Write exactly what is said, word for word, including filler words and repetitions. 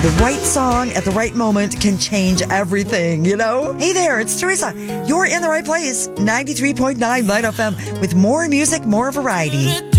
the right song at the right moment can change everything, you know? Hey there, it's Teresa. You're in the right place. ninety-three point nine Light F M with more music, more variety.